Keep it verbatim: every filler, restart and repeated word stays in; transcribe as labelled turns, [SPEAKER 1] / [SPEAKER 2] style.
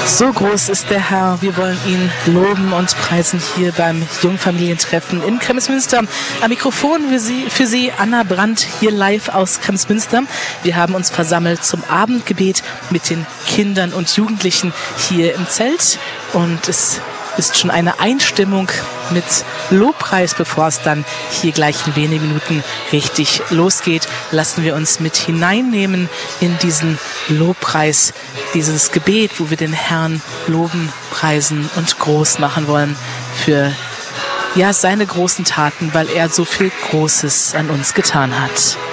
[SPEAKER 1] So groß ist der Herr. Wir wollen ihn loben und preisen hier beim Jungfamilientreffen in Kremsmünster. Am Mikrofon für Sie, für Sie Anna Brandt, hier live aus Kremsmünster. Wir haben uns versammelt zum Abendgebet mit den Kindern und Jugendlichen hier im Zelt. Und es ist schon eine Einstimmung mit Lobpreis, bevor es dann hier gleich in wenigen Minuten richtig losgeht. Lassen wir uns mit hineinnehmen in diesen Lobpreis, dieses Gebet, wo wir den Herrn loben, preisen und groß machen wollen für ja, seine großen Taten, weil er so viel Großes an uns getan hat.